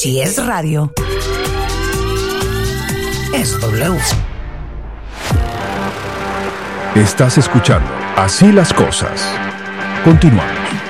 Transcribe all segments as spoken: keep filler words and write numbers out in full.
Si es radio, es W. Estás escuchando Así las Cosas. Continuamos.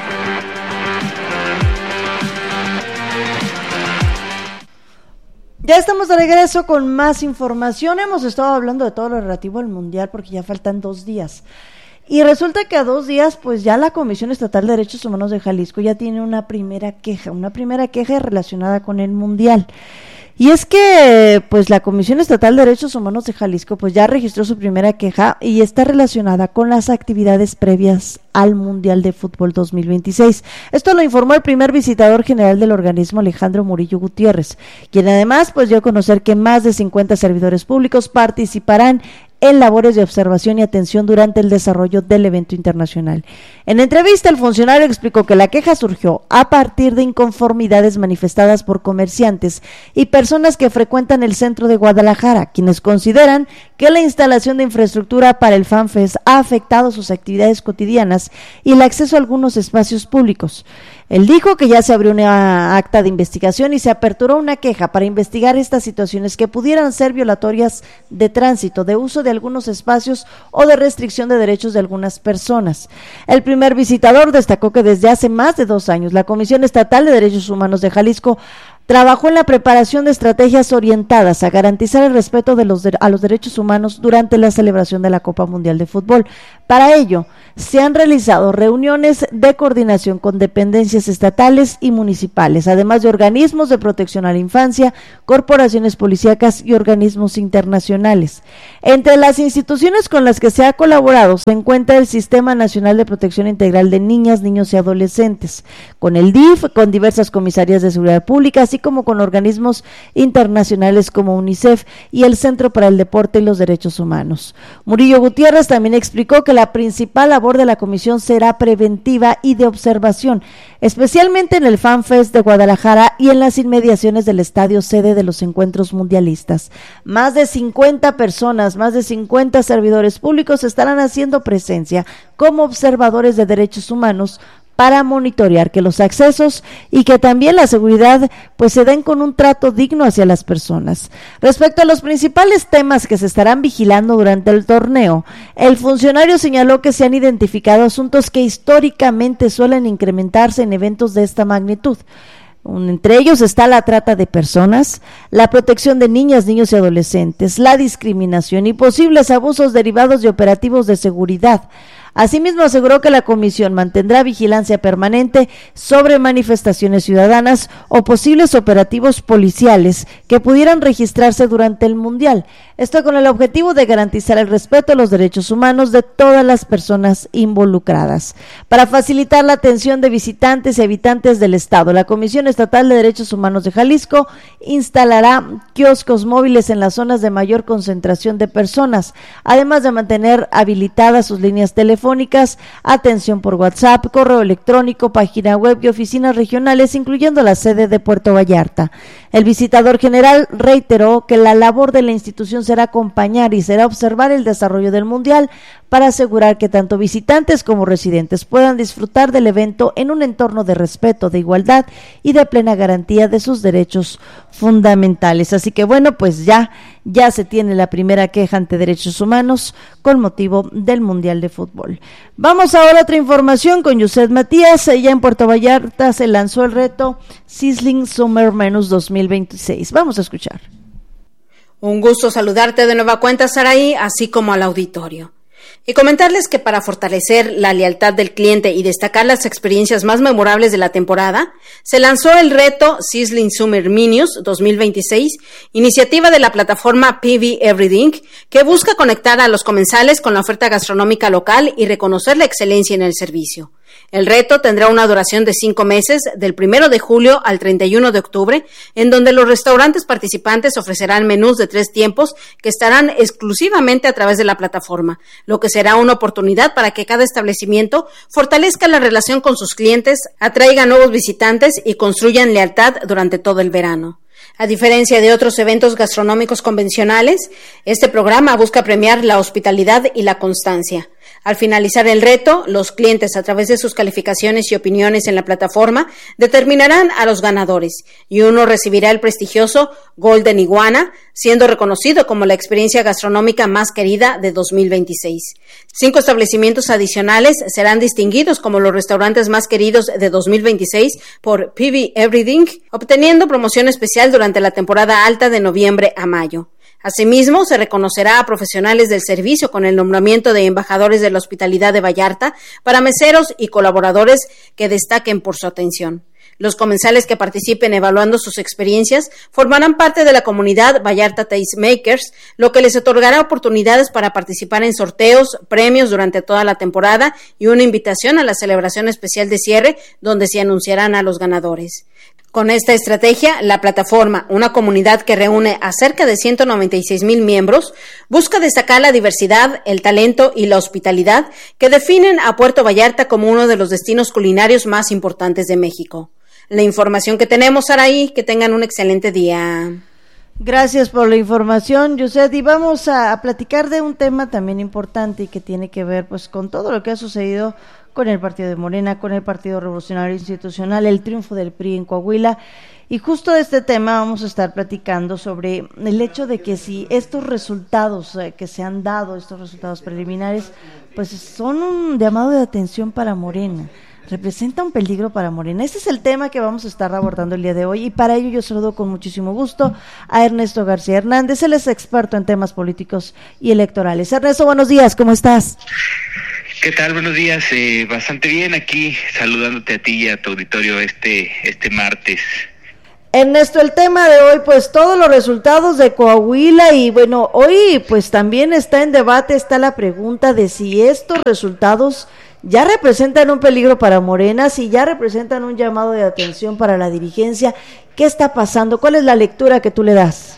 Ya estamos de regreso con más información. Hemos estado hablando de todo lo relativo al Mundial porque ya faltan dos días. Y resulta que a dos días, pues ya la Comisión Estatal de Derechos Humanos de Jalisco ya tiene una primera queja, una primera queja relacionada con el Mundial. Y es que, pues la Comisión Estatal de Derechos Humanos de Jalisco, pues ya registró su primera queja y está relacionada con las actividades previas al Mundial de Fútbol dos mil veintiséis. Esto lo informó el primer visitador general del organismo, Alejandro Murillo Gutiérrez, quien además, pues dio a conocer que más de cincuenta servidores públicos participarán en labores de observación y atención durante el desarrollo del evento internacional. En entrevista, el funcionario explicó que la queja surgió a partir de inconformidades manifestadas por comerciantes y personas que frecuentan el centro de Guadalajara, quienes consideran que la instalación de infraestructura para el FanFest ha afectado sus actividades cotidianas y el acceso a algunos espacios públicos. Él dijo que ya se abrió una acta de investigación y se aperturó una queja para investigar estas situaciones que pudieran ser violatorias de tránsito, de uso de algunos espacios o de restricción de derechos de algunas personas. El primer visitador destacó que desde hace más de dos años la Comisión Estatal de Derechos Humanos de Jalisco trabajó en la preparación de estrategias orientadas a garantizar el respeto de los de, a los derechos humanos durante la celebración de la Copa Mundial de Fútbol. Para ello, se han realizado reuniones de coordinación con dependencias estatales y municipales, además de organismos de protección a la infancia, corporaciones policíacas y organismos internacionales. Entre las instituciones con las que se ha colaborado se encuentra el Sistema Nacional de Protección Integral de Niñas, Niños y Adolescentes, con el D I F, con diversas comisarías de seguridad pública, así como con organismos internacionales como UNICEF y el Centro para el Deporte y los Derechos Humanos. Murillo Gutiérrez también explicó que la principal labor de la comisión será preventiva y de observación, especialmente en el FanFest de Guadalajara y en las inmediaciones del estadio sede de los encuentros mundialistas. Más de cincuenta personas, más de cincuenta servidores públicos estarán haciendo presencia como observadores de derechos humanos para monitorear que los accesos y que también la seguridad pues se den con un trato digno hacia las personas. Respecto a los principales temas que se estarán vigilando durante el torneo, el funcionario señaló que se han identificado asuntos que históricamente suelen incrementarse en eventos de esta magnitud. Entre ellos está la trata de personas, la protección de niñas, niños y adolescentes, la discriminación y posibles abusos derivados de operativos de seguridad. Asimismo, aseguró que la comisión mantendrá vigilancia permanente sobre manifestaciones ciudadanas o posibles operativos policiales que pudieran registrarse durante el Mundial. Esto con el objetivo de garantizar el respeto a los derechos humanos de todas las personas involucradas. Para facilitar la atención de visitantes y habitantes del Estado, la Comisión Estatal de Derechos Humanos de Jalisco instalará kioscos móviles en las zonas de mayor concentración de personas, además de mantener habilitadas sus líneas telefónicas, atención por WhatsApp, correo electrónico, página web y oficinas regionales, incluyendo la sede de Puerto Vallarta. El visitador general reiteró que la labor de la institución será acompañar y será observar el desarrollo del Mundial para asegurar que tanto visitantes como residentes puedan disfrutar del evento en un entorno de respeto, de igualdad y de plena garantía de sus derechos fundamentales. Así que bueno, pues ya, ya se tiene la primera queja ante derechos humanos con motivo del Mundial de Fútbol. Vamos ahora a otra información con Yuset Matías. Ya en Puerto Vallarta se lanzó el reto Sizzling Summer Menus dos mil veintiséis. Vamos a escuchar. Un gusto saludarte de nueva cuenta, Saraí, así como al auditorio. Y comentarles que para fortalecer la lealtad del cliente y destacar las experiencias más memorables de la temporada, se lanzó el reto Sizzling Summer Menus dos mil veintiséis, iniciativa de la plataforma P V Everything, que busca conectar a los comensales con la oferta gastronómica local y reconocer la excelencia en el servicio. El reto tendrá una duración de cinco meses, del primero de julio al treinta y uno de octubre, en donde los restaurantes participantes ofrecerán menús de tres tiempos que estarán exclusivamente a través de la plataforma, lo que será una oportunidad para que cada establecimiento fortalezca la relación con sus clientes, atraiga nuevos visitantes y construyan lealtad durante todo el verano. A diferencia de otros eventos gastronómicos convencionales, este programa busca premiar la hospitalidad y la constancia. Al finalizar el reto, los clientes, a través de sus calificaciones y opiniones en la plataforma, determinarán a los ganadores, y uno recibirá el prestigioso Golden Iguana, siendo reconocido como la experiencia gastronómica más querida de dos mil veintiséis. Cinco establecimientos adicionales serán distinguidos como los restaurantes más queridos de dos mil veintiséis por P V Everything, obteniendo promoción especial durante la temporada alta de noviembre a mayo. Asimismo, se reconocerá a profesionales del servicio con el nombramiento de embajadores de la hospitalidad de Vallarta para meseros y colaboradores que destaquen por su atención. Los comensales que participen evaluando sus experiencias formarán parte de la comunidad Vallarta Tastemakers, lo que les otorgará oportunidades para participar en sorteos, premios durante toda la temporada y una invitación a la celebración especial de cierre, donde se anunciarán a los ganadores. Con esta estrategia, la plataforma, una comunidad que reúne a cerca de ciento noventa y seis mil miembros, busca destacar la diversidad, el talento y la hospitalidad que definen a Puerto Vallarta como uno de los destinos culinarios más importantes de México. La información que tenemos, Saraí, que tengan un excelente día. Gracias por la información, Yuset, y vamos a, a platicar de un tema también importante y que tiene que ver pues con todo lo que ha sucedido con el partido de Morena, con el Partido Revolucionario Institucional, el triunfo del P R I en Coahuila, y justo de este tema vamos a estar platicando sobre el hecho de que si estos resultados eh, que se han dado, estos resultados preliminares, pues son un llamado de atención para Morena, representa un peligro para Morena. Ese es el tema que vamos a estar abordando el día de hoy, y para ello yo saludo con muchísimo gusto a Ernesto García Hernández. Él es experto en temas políticos y electorales. Ernesto, buenos días, ¿cómo estás? ¿Qué tal? Buenos días, eh, bastante bien aquí, saludándote a ti y a tu auditorio este, este martes. Ernesto, el tema de hoy, pues todos los resultados de Coahuila, y bueno, hoy pues también está en debate, está la pregunta de si estos resultados ya representan un peligro para Morena, si ya representan un llamado de atención para la dirigencia. ¿Qué está pasando? ¿Cuál es la lectura que tú le das?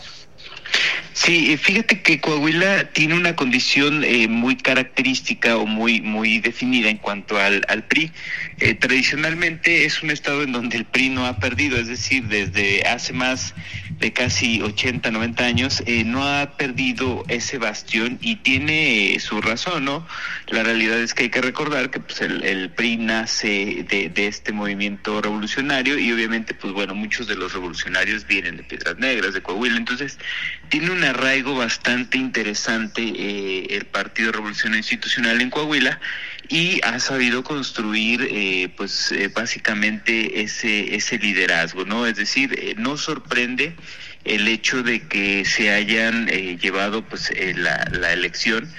Sí, fíjate que Coahuila tiene una condición eh, muy característica o muy muy definida en cuanto al, al P R I. Eh, tradicionalmente es un estado en donde el P R I no ha perdido, es decir, desde hace más de casi ochenta, noventa años, eh, no ha perdido ese bastión, y tiene eh, su razón, ¿no? La realidad es que hay que recordar que pues el, el P R I nace de, de este movimiento revolucionario, y obviamente pues bueno, muchos de los revolucionarios vienen de Piedras Negras, de Coahuila, entonces tiene un arraigo bastante interesante eh, el Partido Revolucionario Institucional en Coahuila, y ha sabido construir eh, pues eh, básicamente ese ese liderazgo, ¿no? Es decir, eh, no sorprende el hecho de que se hayan eh, llevado pues eh, la, la elección,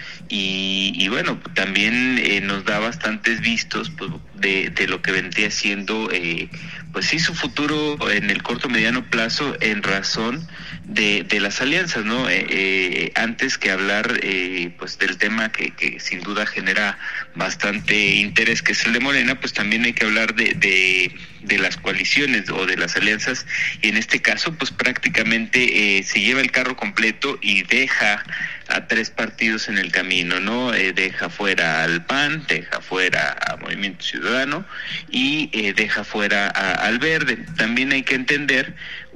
y, y bueno, también eh, nos da bastantes vistos pues, de, de lo que vendría siendo eh, pues sí su futuro en el corto mediano plazo, en razón de, de las alianzas, ¿no? Eh, eh, antes que hablar eh, pues del tema que, que sin duda genera bastante interés, que es el de Morena, pues también hay que hablar de, de, de las coaliciones o de las alianzas, y en este caso pues prácticamente eh, se lleva el carro completo y deja a tres partidos en el camino, ¿no? Eh, deja fuera al P A N, deja fuera a Movimiento Ciudadano y eh, deja fuera a, al Verde. También hay que entender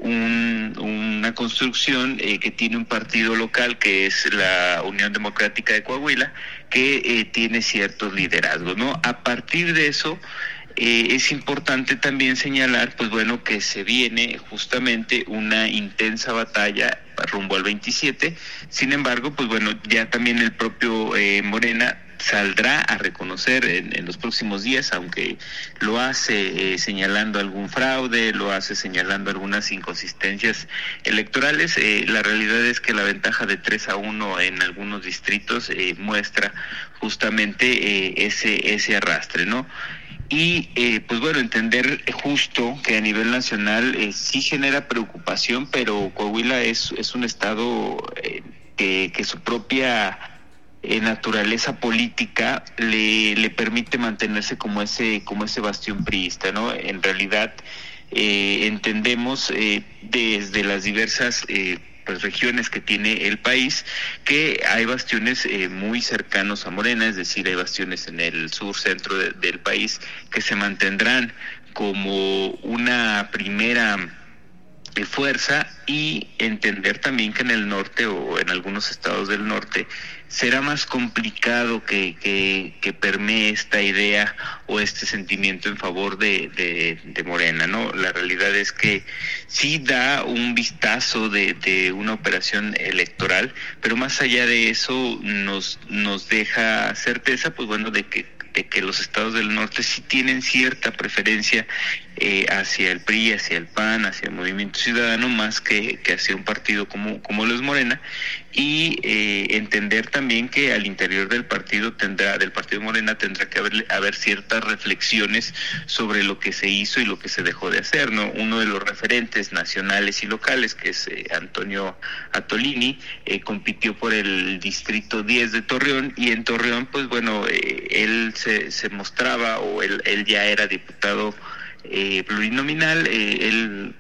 un, una construcción eh, que tiene un partido local, que es la Unión Democrática de Coahuila, que eh, tiene ciertos liderazgos, ¿no? A partir de eso, Eh, es importante también señalar, pues bueno, que se viene justamente una intensa batalla rumbo al veintisiete. Sin embargo, pues bueno, ya también el propio eh, Morena saldrá a reconocer en, en los próximos días, aunque lo hace eh, señalando algún fraude, lo hace señalando algunas inconsistencias electorales. Eh, la realidad es que la ventaja de tres a uno en algunos distritos eh, muestra justamente eh, ese ese arrastre, ¿no? Y eh, pues bueno, entender justo que a nivel nacional eh, sí genera preocupación, pero Coahuila es es un estado eh, que, que su propia eh, naturaleza política le le permite mantenerse como ese como ese bastión priista, ¿no? En realidad eh, entendemos eh, desde las diversas eh, pues regiones que tiene el país, que hay bastiones eh, muy cercanos a Morena, es decir, hay bastiones en el sur centro de, del país que se mantendrán como una primera de fuerza, y entender también que en el norte o en algunos estados del norte será más complicado que, que, que permee esta idea o este sentimiento en favor de, de, de Morena, ¿no? La realidad es que sí da un vistazo de, de una operación electoral, pero más allá de eso nos, nos deja certeza, pues bueno, de que de que los estados del norte sí tienen cierta preferencia eh, hacia el P R I, hacia el P A N, hacia el Movimiento Ciudadano, más que, que hacia un partido como, como lo es Morena, y eh, entender también que al interior del partido tendrá, del partido Morena tendrá que haber, haber ciertas reflexiones sobre lo que se hizo y lo que se dejó de hacer, ¿no? Uno de los referentes nacionales y locales, que es eh, Antonio Atolini, eh, compitió por el distrito diez de Torreón, y en Torreón, pues bueno, eh, él se, se mostraba, o él, él ya era diputado Eh, plurinominal, eh, él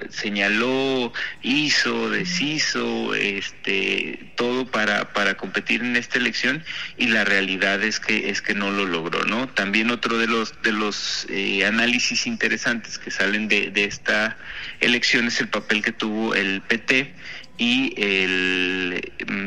señaló, hizo, deshizo, este, todo para para competir en esta elección, y la realidad es que es que no lo logró, ¿no? También otro de los de los eh, análisis interesantes que salen de, de esta elección es el papel que tuvo el P T y el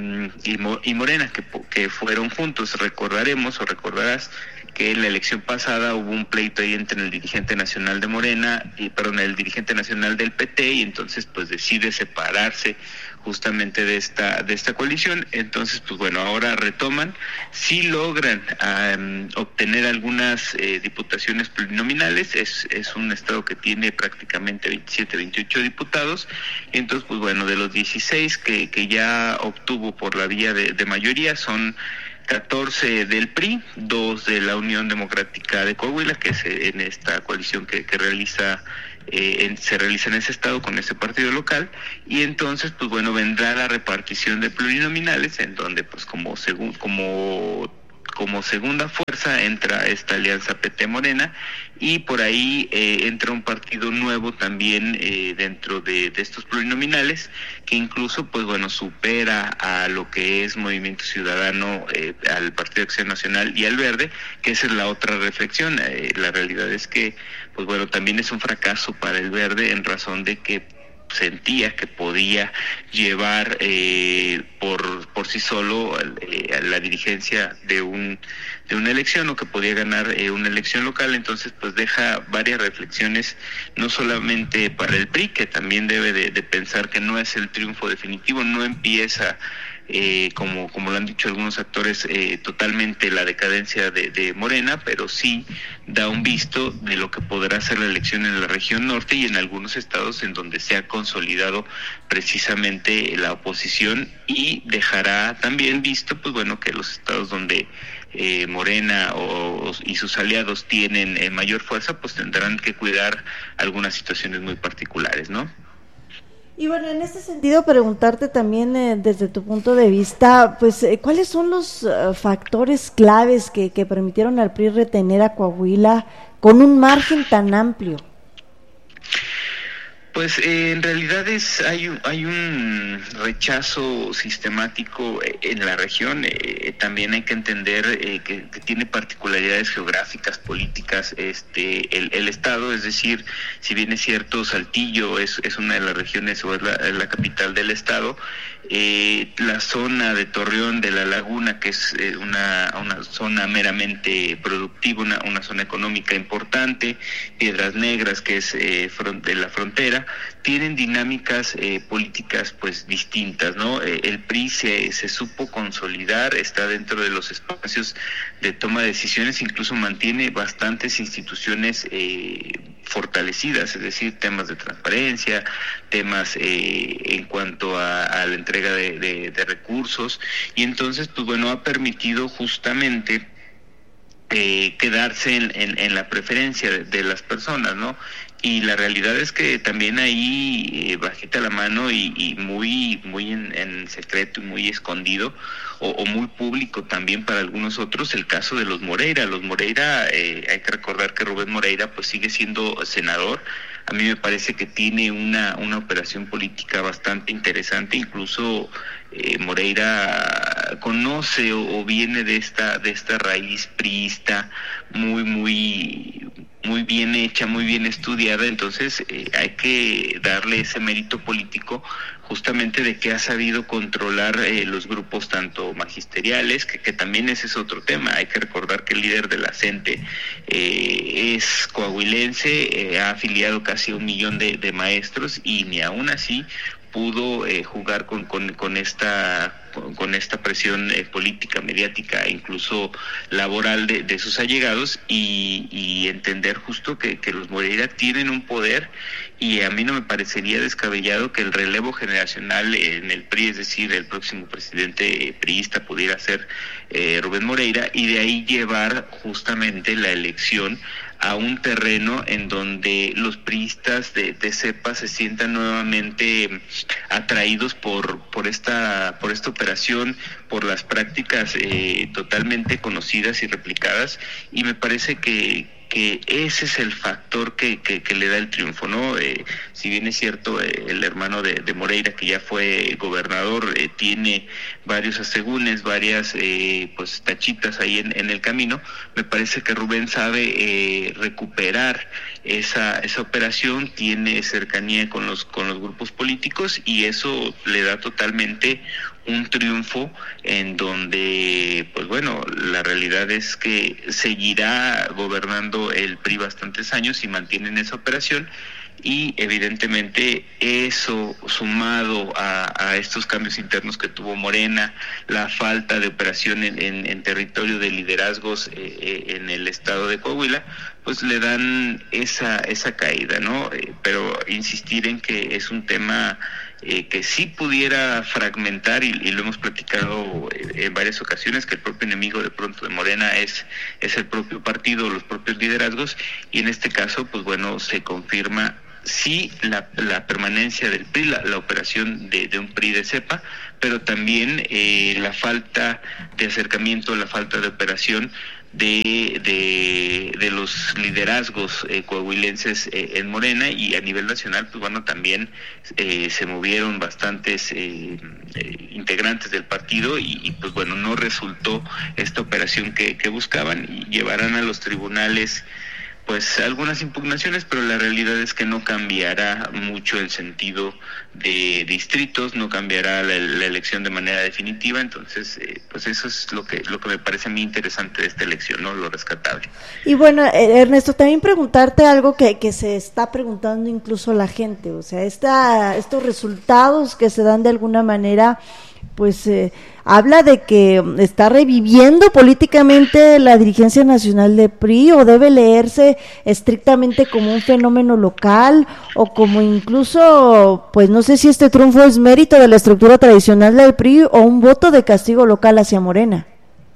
y, y Morena, que, que fueron juntos. Recordaremos o recordarás que en la elección pasada hubo un pleito ahí entre el dirigente nacional de Morena y perdón, el dirigente nacional del P T, y entonces pues decide separarse justamente de esta de esta coalición. Entonces pues bueno, ahora retoman, sí logran um, obtener algunas eh, diputaciones plurinominales, es es un estado que tiene prácticamente veintisiete, veintiocho diputados, y entonces pues bueno, de los dieciséis que que ya obtuvo por la vía de, de mayoría, son catorce del P R I, dos de la Unión Democrática de Coahuila, que es en esta coalición que, que realiza eh, en, se realiza en ese estado con ese partido local, y entonces pues bueno, vendrá la repartición de plurinominales, en donde pues como segun, como como segunda fuerza entra esta alianza P T Morena, y por ahí eh, entra un partido nuevo también eh, dentro de, de estos plurinominales, que incluso pues bueno, supera a lo que es Movimiento Ciudadano, eh, al Partido de Acción Nacional y al Verde, que esa es la otra reflexión. Eh, la realidad es que pues bueno, también es un fracaso para el Verde, en razón de que sentía que podía llevar eh, por por sí solo eh, a la dirigencia de un de una elección, o que podía ganar eh, una elección local. Entonces pues deja varias reflexiones, no solamente para el P R I, que también debe de, de pensar que no es el triunfo definitivo, no empieza Eh, como como lo han dicho algunos actores, eh, totalmente la decadencia de, de Morena, pero sí da un visto de lo que podrá ser la elección en la región norte y en algunos estados en donde se ha consolidado precisamente la oposición, y dejará también visto pues bueno, que los estados donde eh, Morena o, y sus aliados tienen eh, mayor fuerza, pues tendrán que cuidar algunas situaciones muy particulares, ¿no? Y bueno, en este sentido, preguntarte también eh, desde tu punto de vista, pues, eh, ¿cuáles son los uh, factores claves que, que permitieron al P R I retener a Coahuila con un margen tan amplio? Pues eh, en realidad es hay un, hay un rechazo sistemático en la región. Eh, también hay que entender eh, que, que tiene particularidades geográficas, políticas, este el, el estado, es decir, si bien es cierto, Saltillo es, es una de las regiones o es la, es la capital del estado, eh, la zona de Torreón de la Laguna, que es eh, una, una zona meramente productiva, una, una zona económica importante, Piedras Negras, que es eh, front, de la frontera, tienen dinámicas eh, políticas pues distintas, ¿no? Eh, el P R I se, se supo consolidar, está dentro de los espacios de toma de decisiones, incluso mantiene bastantes instituciones eh, fortalecidas, es decir, temas de transparencia, temas eh, en cuanto a, a la entrega de, de, de recursos, y entonces pues bueno, ha permitido justamente eh, quedarse en, en, en la preferencia de, de las personas, ¿no? Y la realidad es que también ahí, eh, bajita la mano y, y muy muy en, en secreto y muy escondido, o, o muy público también para algunos otros, el caso de los Moreira. Los Moreira, eh, hay que recordar que Rubén Moreira pues sigue siendo senador. A mí me parece que tiene una, una operación política bastante interesante, incluso eh, Moreira esta conoce o, o viene de esta de esta raíz priista muy muy muy bien hecha, muy bien estudiada, entonces eh, hay que darle ese mérito político justamente de que ha sabido controlar eh, los grupos tanto magisteriales, que, que también ese es otro tema. Hay que recordar que el líder de la CENTE eh, es coahuilense, eh, ha afiliado casi un millón de, de maestros y ni aún así pudo eh, jugar con, con, con esta con, con esta presión eh, política, mediática e incluso laboral de, de sus allegados y, y entender justo que, que los Moreira tienen un poder, y a mí no me parecería descabellado que el relevo generacional en el P R I, es decir, el próximo presidente eh, priista pudiera ser eh, Rubén Moreira, y de ahí llevar justamente la elección a un terreno en donde los priistas de, de cepa se sientan nuevamente atraídos por por esta por esta operación, por las prácticas eh, totalmente conocidas y replicadas, y me parece que que ese es el factor que, que, que le da el triunfo, ¿no? Eh, si bien es cierto, eh, el hermano de, de Moreira, que ya fue gobernador, eh, tiene varios asegúnes, varias eh, pues tachitas ahí en, en el camino, me parece que Rubén sabe eh, recuperar esa esa operación, tiene cercanía con los con los grupos políticos y eso le da totalmente un triunfo en donde, pues bueno, la realidad es que seguirá gobernando el P R I bastantes años y mantienen esa operación, y evidentemente eso sumado a, a estos cambios internos que tuvo Morena, la falta de operación en, en, en territorio de liderazgos eh, en el estado de Coahuila, pues le dan esa esa caída, ¿no? Eh, pero insistir en que es un tema Eh, que sí pudiera fragmentar, y, y lo hemos platicado eh, en varias ocasiones, que el propio enemigo de pronto de Morena es es el propio partido, los propios liderazgos, y en este caso, pues bueno, se confirma sí la, la permanencia del P R I, la, la operación de, de un P R I de cepa, pero también eh, la falta de acercamiento, la falta de operación de de, de los liderazgos eh, coahuilenses eh, en Morena, y a nivel nacional, pues bueno, también eh, se movieron bastantes eh, eh, integrantes del partido y, y pues bueno, no resultó esta operación que, que buscaban, y llevarán a los tribunales pues algunas impugnaciones, pero la realidad es que no cambiará mucho el sentido de distritos, no cambiará la, la elección de manera definitiva, entonces eh, pues eso es lo que lo que me parece a mí interesante de esta elección, ¿no? Lo rescatable. Y bueno, Ernesto, también preguntarte algo que, que se está preguntando incluso la gente, o sea, esta, estos resultados que se dan de alguna manera, pues eh, habla de que está reviviendo políticamente la dirigencia nacional de P R I, o debe leerse estrictamente como un fenómeno local, o como incluso, pues no sé si este triunfo es mérito de la estructura tradicional del P R I o un voto de castigo local hacia Morena.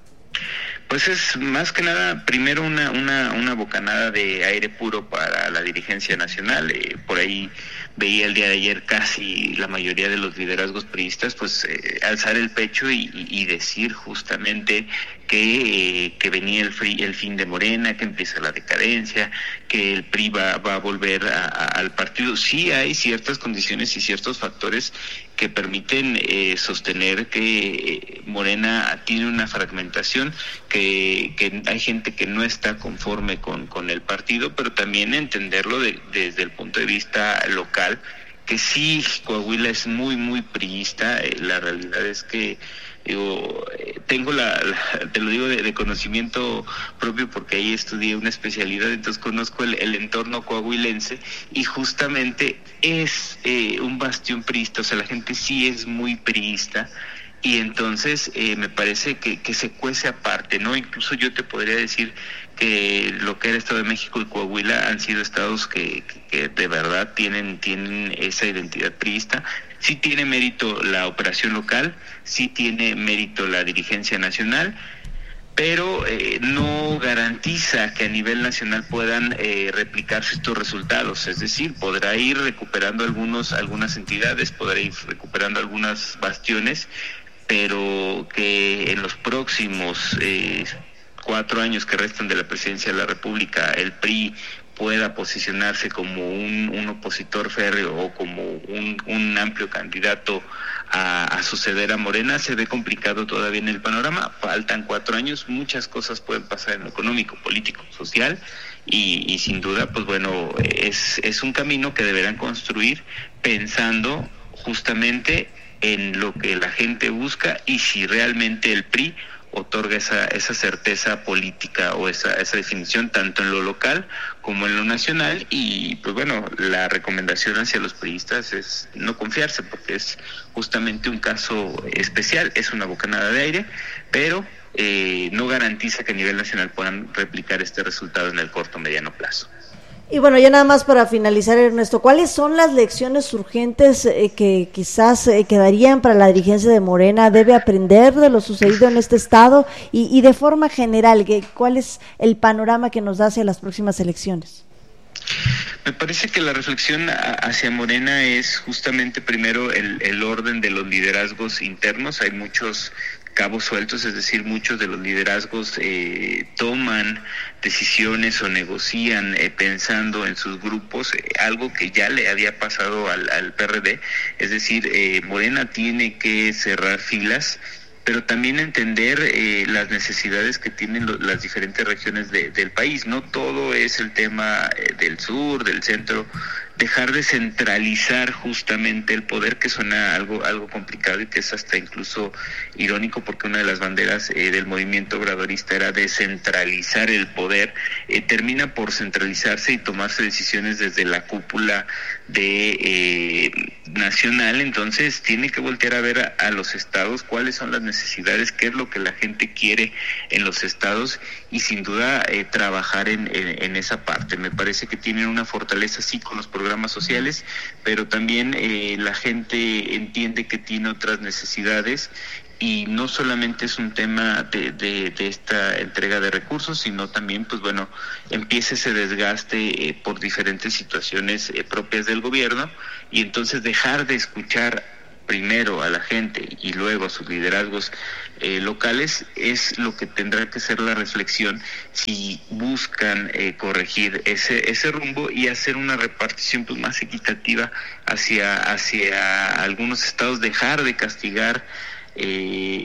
Pues es más que nada, primero una una una bocanada de aire puro para la dirigencia nacional. Eh, por ahí veía el día de ayer casi la mayoría de los liderazgos priistas pues eh, alzar el pecho y, y decir justamente que, eh, que venía el, free, el fin de Morena, que empieza la decadencia, que el P R I va, va a volver a, a, al partido. Sí hay ciertas condiciones y ciertos factores que permiten eh, sostener que eh, Morena tiene una fragmentación, que, que hay gente que no está conforme con, con el partido, pero también entenderlo de, desde el punto de vista local, que sí, Coahuila es muy, muy priista. Eh, la realidad es que digo, eh, tengo la, la, te lo digo de, de conocimiento propio porque ahí estudié una especialidad, entonces conozco el, el entorno coahuilense y justamente es eh, un bastión priista, o sea, la gente sí es muy priista. Y entonces eh, me parece que, que se cuece aparte, ¿no? Incluso yo te podría decir que lo que era el Estado de México y Coahuila han sido estados que, que, que de verdad tienen tienen esa identidad priista. Sí tiene mérito la operación local, sí tiene mérito la dirigencia nacional, pero eh, no garantiza que a nivel nacional puedan eh, replicarse estos resultados. Es decir, podrá ir recuperando algunos algunas entidades, podrá ir recuperando algunas bastiones, pero que en los próximos eh, cuatro años que restan de la presidencia de la República el P R I pueda posicionarse como un, un opositor férreo o como un, un amplio candidato a, a suceder a Morena, se ve complicado todavía en el panorama. Faltan cuatro años, muchas cosas pueden pasar en lo económico, político, social, y, y sin duda, pues bueno, es, es un camino que deberán construir pensando justamente en lo que la gente busca y si realmente el P R I otorga esa esa certeza política o esa esa definición tanto en lo local como en lo nacional. Y pues bueno, la recomendación hacia los priistas es no confiarse, porque es justamente un caso especial, es una bocanada de aire, pero eh, no garantiza que a nivel nacional puedan replicar este resultado en el corto o mediano plazo. Y bueno, ya nada más para finalizar, Ernesto, ¿cuáles son las lecciones urgentes eh, que quizás eh, quedarían para la dirigencia de Morena? ¿Debe aprender de lo sucedido en este estado? Y, y de forma general, ¿qué, ¿cuál es el panorama que nos da hacia las próximas elecciones? Me parece que la reflexión hacia Morena es justamente primero el, el orden de los liderazgos internos. Hay muchos cabos sueltos, es decir, muchos de los liderazgos eh, toman decisiones o negocian eh, pensando en sus grupos, eh, algo que ya le había pasado al, al P R D, es decir, eh, Morena tiene que cerrar filas, pero también entender eh, las necesidades que tienen lo, las diferentes regiones de, del país. No todo es el tema eh, del sur, del centro, dejar de centralizar justamente el poder, que suena algo algo complicado y que es hasta incluso irónico, porque una de las banderas eh, del movimiento obradorista era descentralizar el poder, eh, termina por centralizarse y tomarse decisiones desde la cúpula de eh, nacional. Entonces tiene que voltear a ver a, a los estados cuáles son las necesidades, qué es lo que la gente quiere en los estados, y sin duda eh, trabajar en, en, en esa parte. Me parece que tienen una fortaleza sí con los programas sociales, pero también eh, la gente entiende que tiene otras necesidades, y no solamente es un tema de, de, de esta entrega de recursos, sino también, pues bueno, empieza ese desgaste eh, por diferentes situaciones eh, propias del gobierno, y entonces dejar de escuchar primero a la gente y luego a sus liderazgos eh, locales es lo que tendrá que ser la reflexión si buscan eh, corregir ese ese rumbo y hacer una repartición pues más equitativa hacia hacia algunos estados, dejar de castigar eh,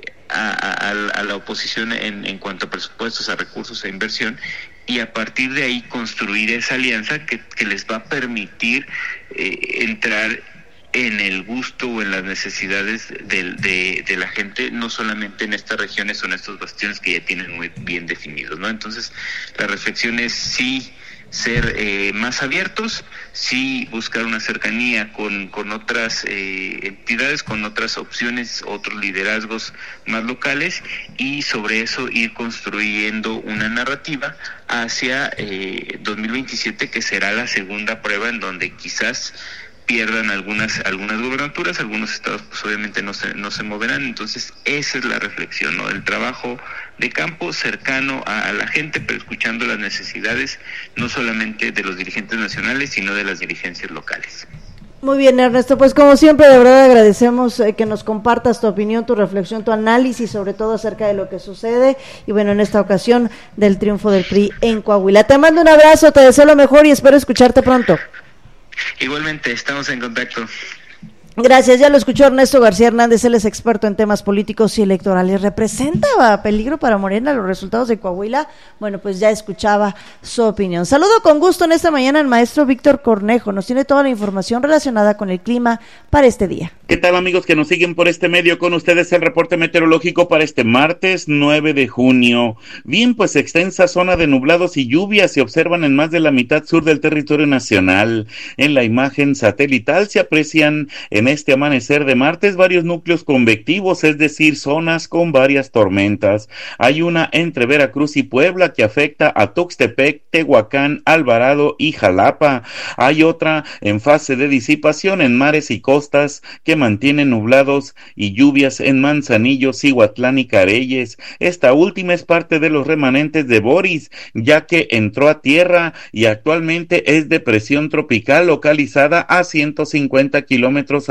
a, a, a la oposición en, en cuanto a presupuestos, a recursos, a inversión, y a partir de ahí construir esa alianza que, que les va a permitir eh, entrar en el gusto o en las necesidades de, de, de la gente, no solamente en estas regiones o en estos bastiones que ya tienen muy bien definidos, ¿no? Entonces, la reflexión es sí ser eh, más abiertos, sí buscar una cercanía con, con otras eh, entidades, con otras opciones, otros liderazgos más locales, y sobre eso ir construyendo una narrativa hacia eh, dos mil veintisiete, que será la segunda prueba en donde quizás pierdan algunas algunas gubernaturas, algunos estados pues obviamente no se no se moverán. Entonces esa es la reflexión, ¿no? El trabajo de campo cercano a, a la gente, pero escuchando las necesidades no solamente de los dirigentes nacionales, sino de las dirigencias locales. Muy bien, Ernesto, pues como siempre, de verdad agradecemos eh, que nos compartas tu opinión, tu reflexión, tu análisis, sobre todo acerca de lo que sucede, y bueno, en esta ocasión del triunfo del P R I en Coahuila. Te mando un abrazo, te deseo lo mejor y espero escucharte pronto. Igualmente, estamos en contacto. Gracias, ya lo escuchó Ernesto García Hernández, él es experto en temas políticos y electorales. ¿Representa peligro para Morena los resultados de Coahuila? Bueno, pues ya escuchaba su opinión. Saludo con gusto en esta mañana al maestro Víctor Cornejo, nos tiene toda la información relacionada con el clima para este día. ¿Qué tal, amigos que nos siguen por este medio? Con ustedes el reporte meteorológico para este martes nueve de junio. Bien, pues extensa zona de nublados y lluvias se observan en más de la mitad sur del territorio nacional. En la imagen satelital se aprecian en este amanecer de martes varios núcleos convectivos, es decir, zonas con varias tormentas. Hay una entre Veracruz y Puebla que afecta a Tuxtepec, Tehuacán, Alvarado y Jalapa. Hay otra en fase de disipación en mares y costas que mantienen nublados y lluvias en Manzanillo, Cihuatlán y Careyes. Esta última es parte de los remanentes de Boris, ya que entró a tierra y actualmente es depresión tropical localizada a ciento cincuenta kilómetros al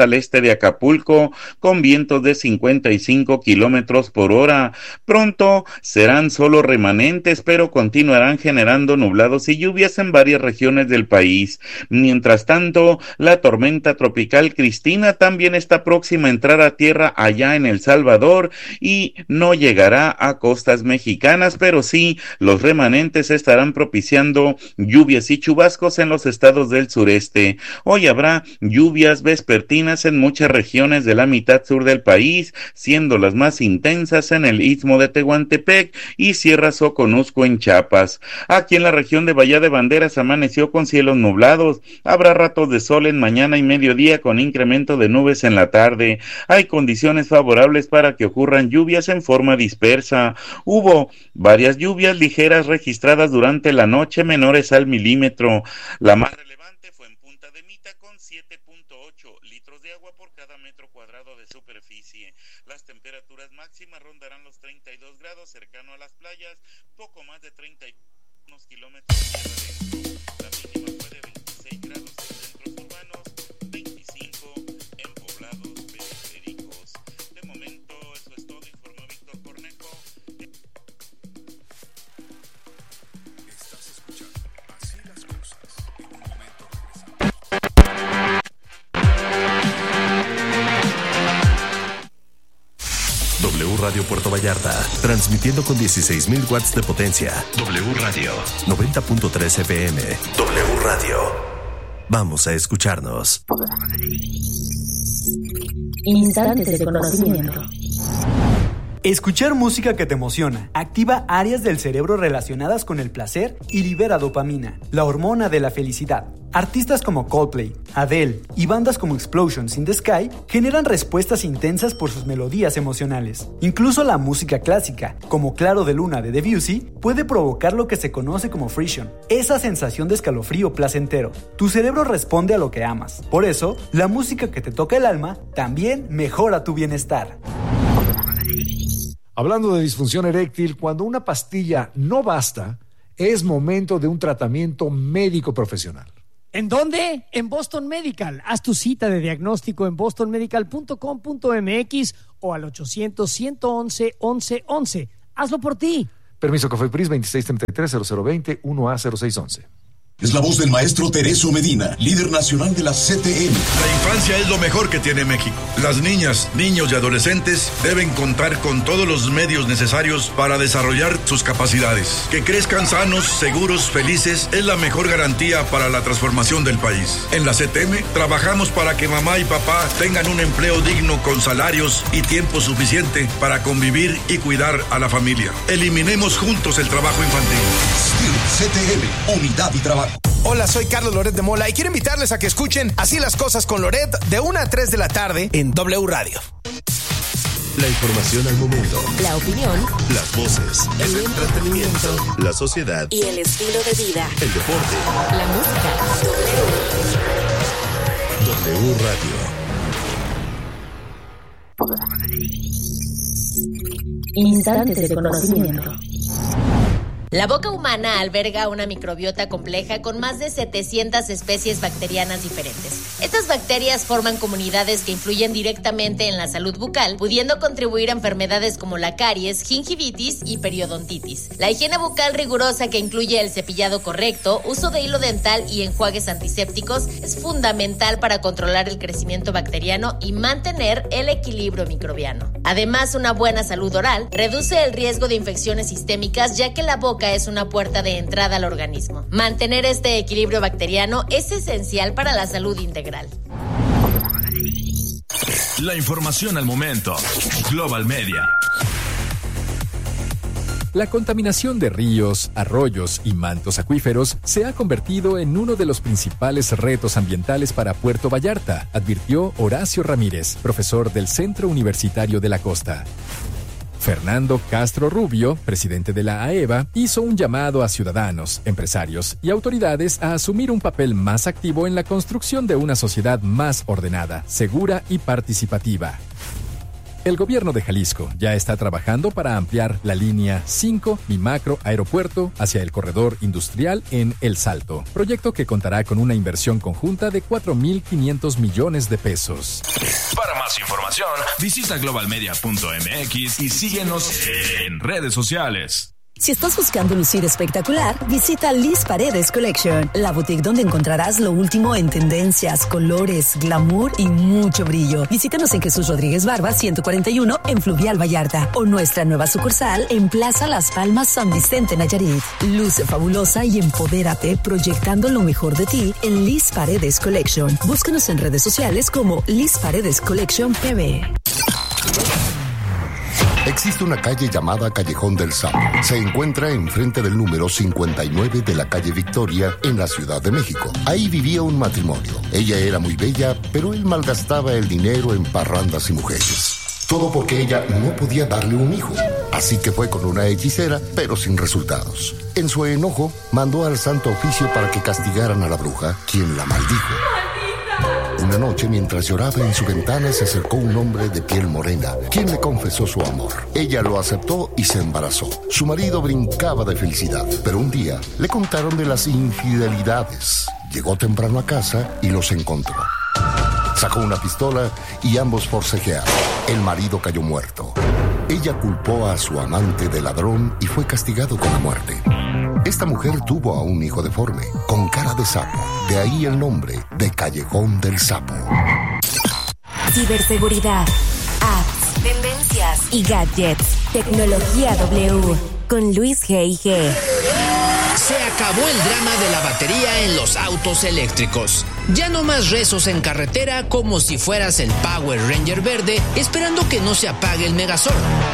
al este de Acapulco, con vientos de cincuenta y cinco kilómetros por hora. Pronto serán solo remanentes, pero continuarán generando nublados y lluvias en varias regiones del país. Mientras tanto, la tormenta tropical Cristina también está próxima a entrar a tierra allá en El Salvador y no llegará a costas mexicanas, pero sí los remanentes estarán propiciando lluvias y chubascos en los estados del sureste. Hoy habrá lluvias vespertinas en muchas regiones de la mitad sur del país, siendo las más intensas en el Istmo de Tehuantepec y Sierra Soconusco en Chiapas. Aquí en la región de Bahía de Banderas amaneció con cielos nublados. Habrá ratos de sol en mañana y mediodía con incremento de nubes en la tarde. Hay condiciones favorables para que ocurran lluvias en forma dispersa. Hubo varias lluvias ligeras registradas durante la noche, menores al milímetro. La más relevante fue en Punta de Mita con siete punto ocho litros de agua por cada metro cuadrado de superficie. Las temperaturas máximas rondarán los treinta y dos grados cercano a las playas, poco más de treinta y unos kilómetros de tierra adentro. La mínima fue de veintiséis grados en centros urbanos, veinticinco en poblados periféricos. De momento eso es todo, informó Víctor Cornejo. Estás escuchando Así las Cosas. En un momento regresamos. W Radio Puerto Vallarta, transmitiendo con dieciséis mil watts de potencia. W Radio, noventa punto tres F M. W Radio. Vamos a escucharnos. Instantes de conocimiento. Escuchar música que te emociona activa áreas del cerebro relacionadas con el placer y libera dopamina, la hormona de la felicidad. Artistas como Coldplay, Adele y bandas como Explosions in the Sky generan respuestas intensas por sus melodías emocionales. Incluso la música clásica, como Claro de Luna de Debussy, puede provocar lo que se conoce como frisson, esa sensación de escalofrío placentero. Tu cerebro responde a lo que amas. Por eso, la música que te toca el alma también mejora tu bienestar. Hablando de disfunción eréctil, cuando una pastilla no basta, es momento de un tratamiento médico profesional. ¿En dónde? En Boston Medical. Haz tu cita de diagnóstico en boston medical punto com punto m x o al ochocientos, ciento once, once, once. Hazlo por ti. Permiso COFEPRIS veintiséis treinta y tres, cero cero veinte, uno A cero seis once. Es la voz del maestro Tereso Medina, líder nacional de la C T M. La infancia es lo mejor que tiene México. Las niñas, niños y adolescentes deben contar con todos los medios necesarios para desarrollar sus capacidades. Que crezcan sanos, seguros, felices es la mejor garantía para la transformación del país. En la C T M trabajamos para que mamá y papá tengan un empleo digno con salarios y tiempo suficiente para convivir y cuidar a la familia. Eliminemos juntos el trabajo infantil. C T M, unidad y trabajo. Hola, soy Carlos Loret de Mola y quiero invitarles a que escuchen Así las Cosas con Loret de una a tres de la tarde en W Radio. La información al momento. La opinión. Las voces. El, el entretenimiento. La sociedad. Y el estilo de vida. El deporte. La música. W. W Radio. Instantes de conocimiento. La boca humana alberga una microbiota compleja con más de setecientas especies bacterianas diferentes. Estas bacterias forman comunidades que influyen directamente en la salud bucal, pudiendo contribuir a enfermedades como la caries, gingivitis y periodontitis. La higiene bucal rigurosa, que incluye el cepillado correcto, uso de hilo dental y enjuagues antisépticos, es fundamental para controlar el crecimiento bacteriano y mantener el equilibrio microbiano. Además, una buena salud oral reduce el riesgo de infecciones sistémicas, ya que la boca es una puerta de entrada al organismo. Mantener este equilibrio bacteriano es esencial para la salud integral. La información al momento. Global Media. La contaminación de ríos, arroyos y mantos acuíferos se ha convertido en uno de los principales retos ambientales para Puerto Vallarta, advirtió Horacio Ramírez, profesor del Centro Universitario de la Costa. Fernando Castro Rubio, presidente de la AEVA, hizo un llamado a ciudadanos, empresarios y autoridades a asumir un papel más activo en la construcción de una sociedad más ordenada, segura y participativa. El gobierno de Jalisco ya está trabajando para ampliar la línea cinco Mi Macro Aeropuerto hacia el corredor industrial en El Salto, proyecto que contará con una inversión conjunta de cuatro mil quinientos millones de pesos. Para más información, visita global media punto m x y síguenos en redes sociales. Si estás buscando lucir espectacular, visita Liz Paredes Collection, la boutique donde encontrarás lo último en tendencias, colores, glamour y mucho brillo. Visítanos en Jesús Rodríguez Barba ciento cuarenta y uno en Fluvial Vallarta o nuestra nueva sucursal en Plaza Las Palmas San Vicente Nayarit. Luce fabulosa y empodérate proyectando lo mejor de ti en Liz Paredes Collection. Búscanos en redes sociales como Liz Paredes Collection P B. Existe una calle llamada Callejón del Sapo. Se encuentra enfrente del número cincuenta y nueve de la calle Victoria, en la Ciudad de México. Ahí vivía un matrimonio. Ella era muy bella, pero él malgastaba el dinero en parrandas y mujeres. Todo porque ella no podía darle un hijo. Así que fue con una hechicera, pero sin resultados. En su enojo, mandó al Santo Oficio para que castigaran a la bruja, quien la maldijo. Una noche, mientras lloraba en su ventana, se acercó un hombre de piel morena, quien le confesó su amor. Ella lo aceptó y se embarazó. Su marido brincaba de felicidad, pero un día le contaron de las infidelidades. Llegó temprano a casa y los encontró. Sacó una pistola y ambos forcejearon. El marido cayó muerto. Ella culpó a su amante de ladrón y fue castigado con la muerte. Esta mujer tuvo a un hijo deforme, con cara de sapo. De ahí el nombre de Callejón del Sapo. Ciberseguridad, apps, tendencias y gadgets. Tecnología W con Luis G I G. Se acabó el drama de la batería en los autos eléctricos. Ya no más rezos en carretera como si fueras el Power Ranger verde esperando que no se apague el Megazord.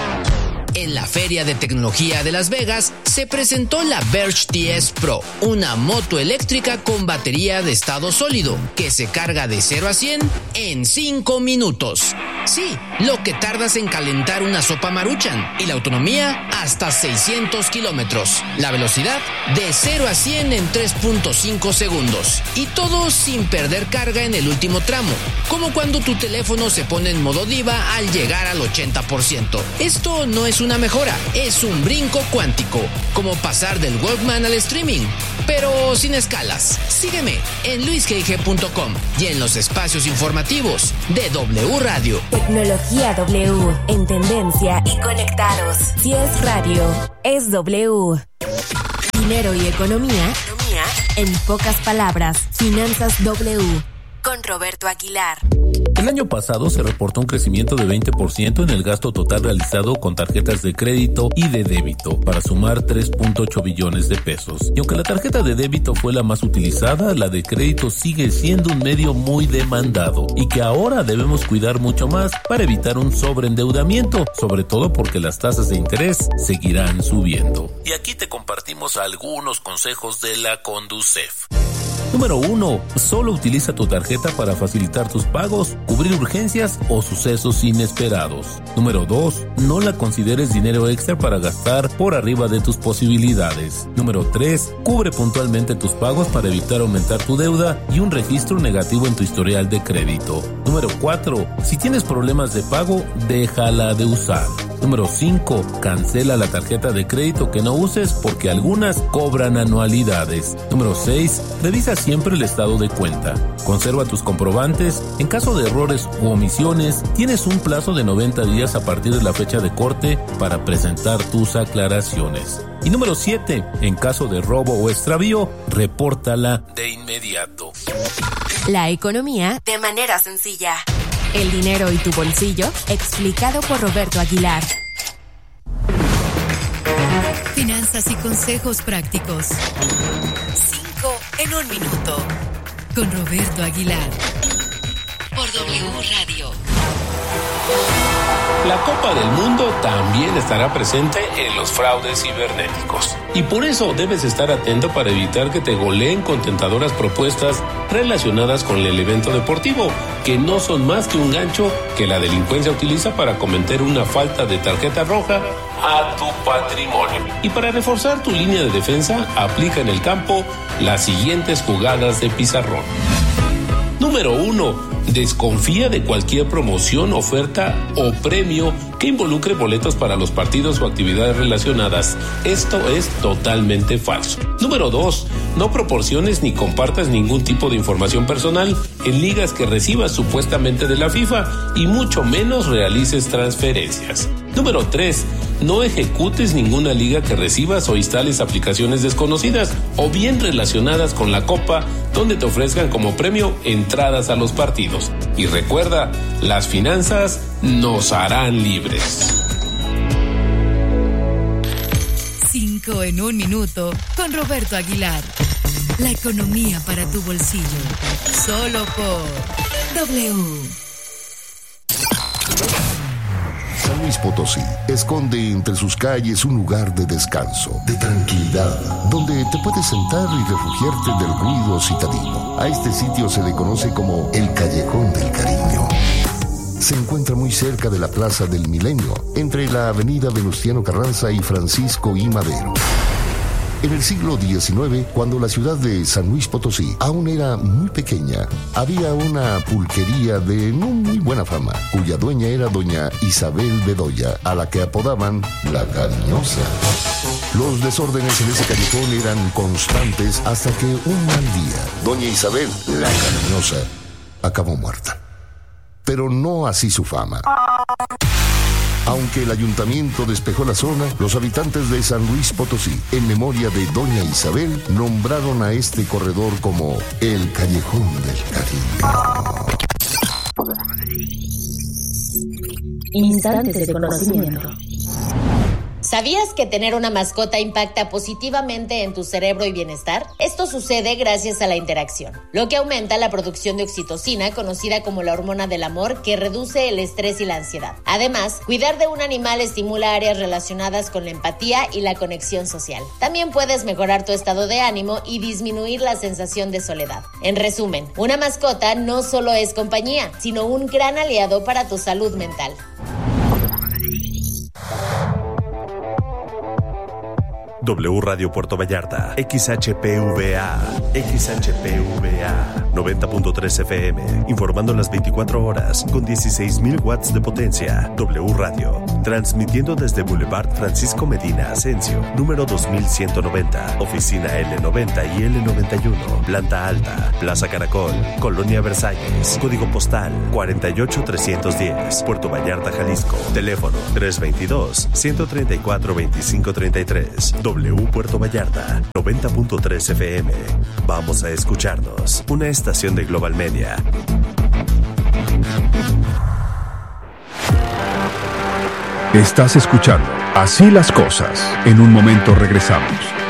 En la Feria de Tecnología de Las Vegas se presentó la Verge T S Pro, una moto eléctrica con batería de estado sólido que se carga de cero a cien en cinco minutos. Sí, lo que tardas en calentar una sopa Maruchan, y la autonomía hasta seiscientos kilómetros. La velocidad de cero a cien en tres punto cinco segundos. Y todo sin perder carga en el último tramo, como cuando tu teléfono se pone en modo diva al llegar al ochenta por ciento. Esto no es una mejora, es un brinco cuántico, como pasar del Walkman al streaming, pero sin escalas. Sígueme en luis g i g punto com y en los espacios informativos de W Radio. Tecnología W, en tendencia y conectados. Si es radio, es W. Dinero y economía, en pocas palabras. Finanzas W, con Roberto Aguilar. El año pasado se reportó un crecimiento de veinte por ciento en el gasto total realizado con tarjetas de crédito y de débito, para sumar tres punto ocho billones de pesos. Y aunque la tarjeta de débito fue la más utilizada, la de crédito sigue siendo un medio muy demandado y que ahora debemos cuidar mucho más para evitar un sobreendeudamiento, sobre todo porque las tasas de interés seguirán subiendo. Y aquí te compartimos algunos consejos de la Conducef. Número uno. Solo utiliza tu tarjeta para facilitar tus pagos, cubrir urgencias o sucesos inesperados. Número dos. No la consideres dinero extra para gastar por arriba de tus posibilidades. Número tres. Cubre puntualmente tus pagos para evitar aumentar tu deuda y un registro negativo en tu historial de crédito. Número cuatro. Si tienes problemas de pago, déjala de usar. Número cinco. Cancela la tarjeta de crédito que no uses porque algunas cobran anualidades. Número seis. Revisa siempre el estado de cuenta. Conserva tus comprobantes. En caso de errores u omisiones, tienes un plazo de noventa días a partir de la fecha de corte para presentar tus aclaraciones. Y número siete. En caso de robo o extravío, repórtala de inmediato. La economía de manera sencilla. El dinero y tu bolsillo, explicado por Roberto Aguilar. Finanzas y consejos prácticos. Cinco en un minuto. Con Roberto Aguilar. Por W Radio. La Copa del Mundo también estará presente en los fraudes cibernéticos. Y por eso debes estar atento para evitar que te goleen con tentadoras propuestas relacionadas con el evento deportivo, que no son más que un gancho que la delincuencia utiliza para cometer una falta de tarjeta roja a tu patrimonio. Y para reforzar tu línea de defensa, aplica en el campo las siguientes jugadas de pizarrón. Número uno. Desconfía de cualquier promoción, oferta o premio que involucre boletos para los partidos o actividades relacionadas. Esto es totalmente falso. Número dos, no proporciones ni compartas ningún tipo de información personal en ligas que recibas supuestamente de la FIFA y mucho menos realices transferencias. Número tres, no ejecutes ninguna liga que recibas o instales aplicaciones desconocidas o bien relacionadas con la Copa donde te ofrezcan como premio entradas a los partidos. Y recuerda, las finanzas nos harán libres. Cinco en un minuto con Roberto Aguilar. La economía para tu bolsillo. Solo por W. San Luis Potosí esconde entre sus calles un lugar de descanso, de tranquilidad, donde te puedes sentar y refugiarte del ruido citadino. A este sitio se le conoce como el Callejón del Cariño. Se encuentra muy cerca de la Plaza del Milenio, entre la avenida Venustiano Carranza y Francisco I. Madero. En el siglo diecinueve, cuando la ciudad de San Luis Potosí aún era muy pequeña, había una pulquería de no muy buena fama, cuya dueña era doña Isabel Bedoya, a la que apodaban La Cariñosa. Los desórdenes en ese callejón eran constantes hasta que un mal día, doña Isabel, La Cariñosa, acabó muerta. Pero no así su fama. Aunque el ayuntamiento despejó la zona, los habitantes de San Luis Potosí, en memoria de doña Isabel, nombraron a este corredor como el Callejón del Cariño. Instantes de conocimiento. ¿Sabías que tener una mascota impacta positivamente en tu cerebro y bienestar? Esto sucede gracias a la interacción, lo que aumenta la producción de oxitocina, conocida como la hormona del amor, que reduce el estrés y la ansiedad. Además, cuidar de un animal estimula áreas relacionadas con la empatía y la conexión social. También puedes mejorar tu estado de ánimo y disminuir la sensación de soledad. En resumen, una mascota no solo es compañía, sino un gran aliado para tu salud mental. W Radio Puerto Vallarta, X H P V A, X H P V A, noventa punto tres F M, informando las veinticuatro horas con dieciséis mil watts de potencia. W Radio, transmitiendo desde Boulevard Francisco Medina Asensio, número dos mil ciento noventa, oficina L noventa y L noventa y uno, planta alta, Plaza Caracol, Colonia Versalles, código postal cuarenta y ocho trescientos diez, Puerto Vallarta, Jalisco, teléfono tres veintidós, ciento treinta y cuatro, veinticinco treinta y tres. W Puerto Vallarta, noventa punto tres F M. Vamos a escucharnos. Una estación de Global Media. Estás escuchando Así las Cosas. En un momento regresamos.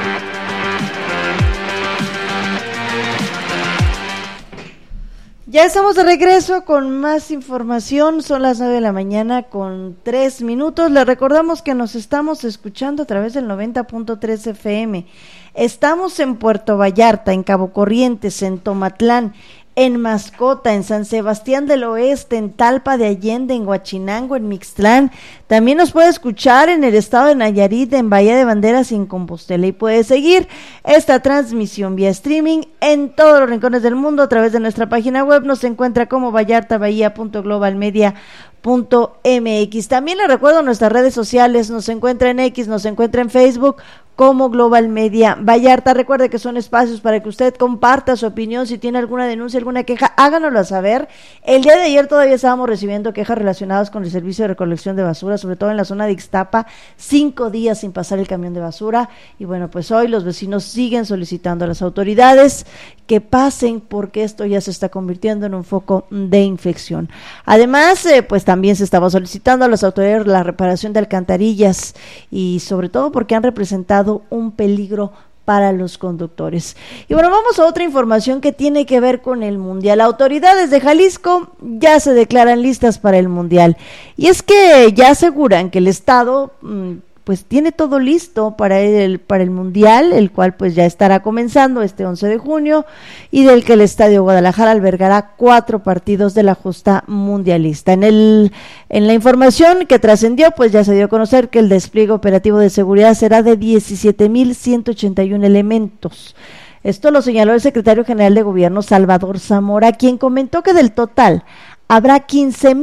Ya estamos de regreso con más información, son las nueve de la mañana con tres minutos. Les recordamos que nos estamos escuchando a través del noventa punto tres F M. Estamos en Puerto Vallarta, en Cabo Corrientes, en Tomatlán, en Mascota, en San Sebastián del Oeste, en Talpa de Allende, en Huachinango, en Mixtlán. También nos puede escuchar en el estado de Nayarit, en Bahía de Banderas y en Compostela. Y puede seguir esta transmisión vía streaming en todos los rincones del mundo a través de nuestra página web. Nos encuentra como vallartabahía punto global media punto m x. También le recuerdo nuestras redes sociales, nos encuentra en X, nos encuentra en Facebook como Global Media Vallarta. Recuerde que son espacios para que usted comparta su opinión. Si tiene alguna denuncia, alguna queja, háganoslo saber. El día de ayer todavía estábamos recibiendo quejas relacionadas con el servicio de recolección de basura, sobre todo en la zona de Ixtapa, cinco días sin pasar el camión de basura. Y bueno, pues hoy los vecinos siguen solicitando a las autoridades que pasen, porque esto ya se está convirtiendo en un foco de infección. Además, eh, pues también se estaba solicitando a las autoridades la reparación de alcantarillas, y sobre todo porque han representado un peligro para los conductores. Y bueno, vamos a otra información que tiene que ver con el Mundial. Autoridades de Jalisco ya se declaran listas para el Mundial, y es que ya aseguran que el Estado mmm, pues tiene todo listo para el para el Mundial, el cual pues ya estará comenzando este once de junio, y del que el Estadio Guadalajara albergará cuatro partidos de la justa mundialista. En el en la información que trascendió, pues ya se dio a conocer que el despliegue operativo de seguridad será de diecisiete mil ciento ochenta y uno elementos. Esto lo señaló el secretario general de Gobierno, Salvador Zamora, quien comentó que del total habrá quince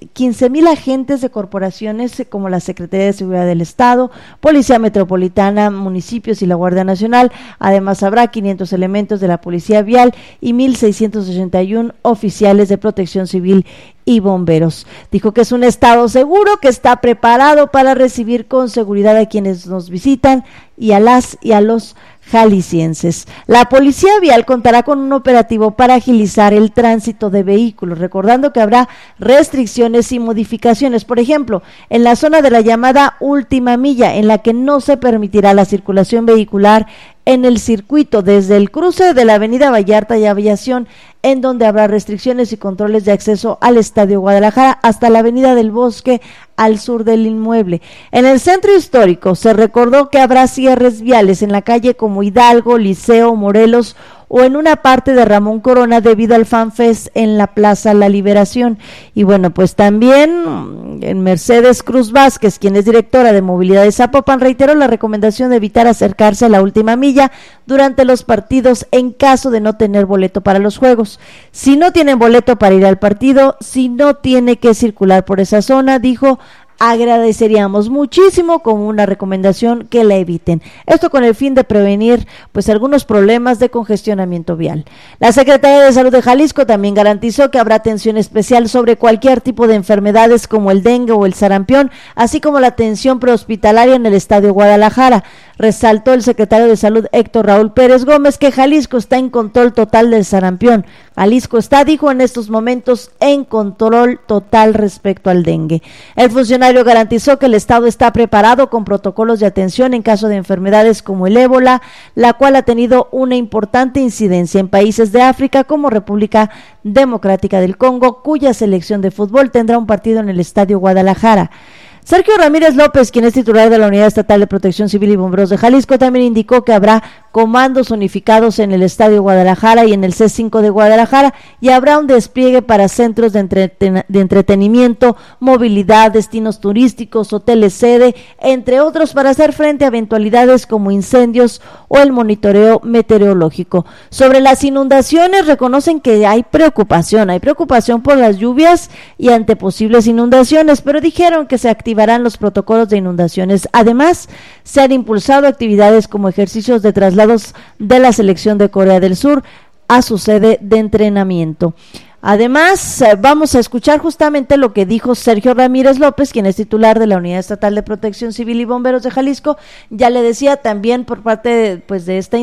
mil agentes de corporaciones como la Secretaría de Seguridad del Estado, Policía Metropolitana, municipios y la Guardia Nacional. Además, habrá quinientos elementos de la Policía Vial y mil seiscientos ochenta y uno oficiales de Protección Civil y bomberos. Dijo que es un estado seguro, que está preparado para recibir con seguridad a quienes nos visitan y a las y a los jaliscienses. La Policía Vial contará con un operativo para agilizar el tránsito de vehículos, recordando que habrá restricciones y modificaciones, por ejemplo, en la zona de la llamada última milla, en la que no se permitirá la circulación vehicular en el circuito desde el cruce de la avenida Vallarta y Aviación, en donde habrá restricciones y controles de acceso al Estadio Guadalajara hasta la avenida del Bosque al sur del inmueble. En el centro histórico se recordó que habrá cierres viales en la calle como Hidalgo, Liceo, Morelos o en una parte de Ramón Corona debido al FanFest en la Plaza La Liberación. Y bueno, pues también en Mercedes Cruz Vázquez, quien es directora de movilidad de Zapopan, reiteró la recomendación de evitar acercarse a la última milla durante los partidos en caso de no tener boleto para los juegos. Si no tienen boleto para ir al partido, si no tiene que circular por esa zona, dijo, agradeceríamos muchísimo como una recomendación que la eviten. Esto con el fin de prevenir pues algunos problemas de congestionamiento vial. La Secretaría de Salud de Jalisco también garantizó que habrá atención especial sobre cualquier tipo de enfermedades como el dengue o el sarampión, así como la atención prehospitalaria en el Estadio Guadalajara. Resaltó el secretario de Salud Héctor Raúl Pérez Gómez que Jalisco está en control total del sarampión. Jalisco está, dijo, en estos momentos en control total respecto al dengue. El funcionario garantizó que el Estado está preparado con protocolos de atención en caso de enfermedades como el ébola, la cual ha tenido una importante incidencia en países de África como República Democrática del Congo, cuya selección de fútbol tendrá un partido en el Estadio Guadalajara. Sergio Ramírez López, quien es titular de la Unidad Estatal de Protección Civil y Bomberos de Jalisco, también indicó que habrá comandos unificados en el Estadio Guadalajara y en el C cinco de Guadalajara, y habrá un despliegue para centros de, entreten- de entretenimiento, movilidad, destinos turísticos, hoteles sede, entre otros, para hacer frente a eventualidades como incendios o el monitoreo meteorológico. Sobre las inundaciones, reconocen que hay preocupación, hay preocupación por las lluvias y ante posibles inundaciones, pero dijeron que se activarán los protocolos de inundaciones. Además, se han impulsado actividades como ejercicios de traslados de la selección de Corea del Sur a su sede de entrenamiento. Además, vamos a escuchar justamente lo que dijo Sergio Ramírez López, quien es titular de la Unidad Estatal de Protección Civil y Bomberos de Jalisco. Ya le decía, también por parte de, pues, de esta